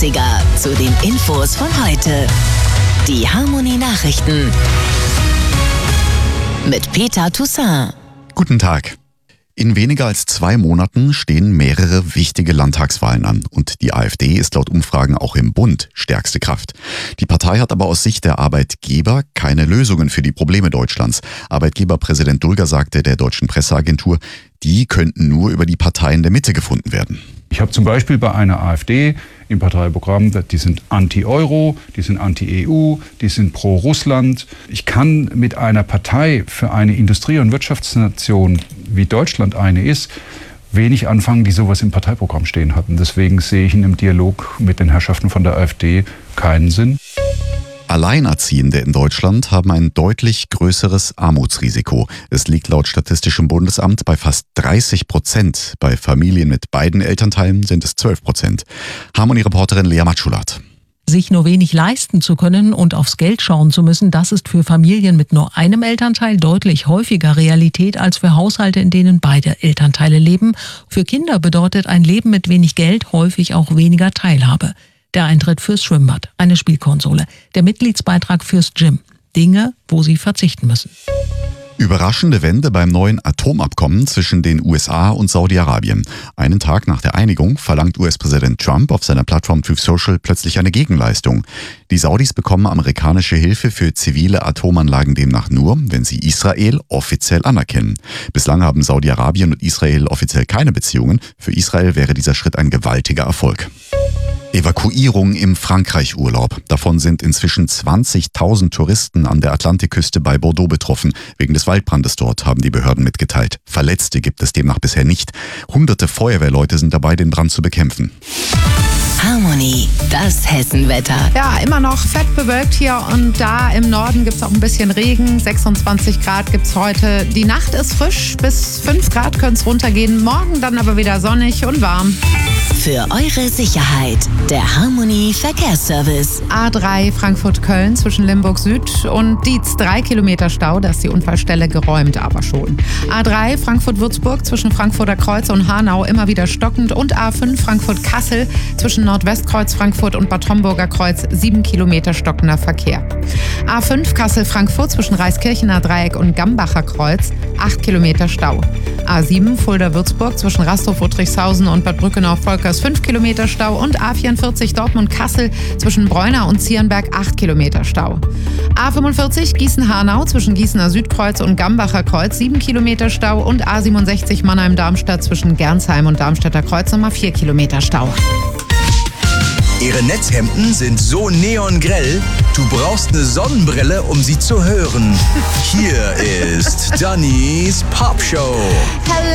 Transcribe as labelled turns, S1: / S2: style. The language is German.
S1: Klassiker zu den Infos von heute. Die Harmony Nachrichten mit Peter Toussaint.
S2: Guten Tag. In weniger als 2 Monaten stehen mehrere wichtige Landtagswahlen an und die AfD ist laut Umfragen auch im Bund stärkste Kraft. Die Partei hat aber aus Sicht der Arbeitgeber keine Lösungen für die Probleme Deutschlands. Arbeitgeberpräsident Dulger sagte der deutschen Presseagentur, die könnten nur über die Parteien der Mitte gefunden werden.
S3: Ich habe zum Beispiel bei einer AfD im Parteiprogramm, die sind anti-Euro, die sind anti-EU, die sind pro-Russland. Ich kann mit einer Partei für eine Industrie- und Wirtschaftsnation, wie Deutschland eine ist, wenig anfangen, die sowas im Parteiprogramm stehen hatten. Deswegen sehe ich in einem Dialog mit den Herrschaften von der AfD keinen Sinn.
S2: Alleinerziehende in Deutschland haben ein deutlich größeres Armutsrisiko. Es liegt laut Statistischem Bundesamt bei fast 30%. Bei Familien mit beiden Elternteilen sind es 12%. Harmony-Reporterin Lea Matschulat.
S4: Sich nur wenig leisten zu können und aufs Geld schauen zu müssen, das ist für Familien mit nur einem Elternteil deutlich häufiger Realität als für Haushalte, in denen beide Elternteile leben. Für Kinder bedeutet ein Leben mit wenig Geld häufig auch weniger Teilhabe. Der Eintritt fürs Schwimmbad, eine Spielkonsole, der Mitgliedsbeitrag fürs Gym. Dinge, wo sie verzichten müssen.
S2: Überraschende Wende beim neuen Atomabkommen zwischen den USA und Saudi-Arabien. Einen Tag nach der Einigung verlangt US-Präsident Trump auf seiner Plattform Truth Social plötzlich eine Gegenleistung. Die Saudis bekommen amerikanische Hilfe für zivile Atomanlagen demnach nur, wenn sie Israel offiziell anerkennen. Bislang haben Saudi-Arabien und Israel offiziell keine Beziehungen. Für Israel wäre dieser Schritt ein gewaltiger Erfolg. Evakuierung im Frankreich-Urlaub. Davon sind inzwischen 20.000 Touristen an der Atlantikküste bei Bordeaux betroffen. Wegen des Waldbrandes dort, haben die Behörden mitgeteilt. Verletzte gibt es demnach bisher nicht. Hunderte Feuerwehrleute sind dabei, den Brand zu bekämpfen.
S1: Harmony, das Hessenwetter.
S5: Ja, immer noch fett bewölkt hier und da. Im Norden gibt es auch ein bisschen Regen. 26 Grad gibt es heute. Die Nacht ist frisch. Bis 5 Grad könnte es runtergehen. Morgen dann aber wieder sonnig und warm.
S1: Für eure Sicherheit, der Harmony Verkehrsservice.
S5: A3 Frankfurt-Köln zwischen Limburg Süd und Dietz 3 Kilometer Stau. Da ist die Unfallstelle geräumt, aber schon. A3 Frankfurt-Würzburg zwischen Frankfurter Kreuz und Hanau immer wieder stockend. Und A5 Frankfurt-Kassel zwischen Nordwestkreuz Frankfurt und Bad Homburger Kreuz 7 Kilometer stockender Verkehr. A5 Kassel-Frankfurt zwischen Reiskirchener Dreieck und Gambacher Kreuz 8 Kilometer Stau. A7 Fulda-Würzburg zwischen Rastorf-Uttrichshausen und Bad Brückenau-Volkers 5 Kilometer Stau und A44 Dortmund-Kassel zwischen Bräuna und Zierenberg 8 Kilometer Stau. A45 Gießen-Hanau zwischen Gießener Südkreuz und Gambacher Kreuz 7 Kilometer Stau und A67 Mannheim-Darmstadt zwischen Gernsheim und Darmstädter Kreuz nochmal 4 Kilometer Stau.
S6: Ihre Netzhemden sind so neongrell, du brauchst eine Sonnenbrille, um sie zu hören. Hier ist Dannys Popshow.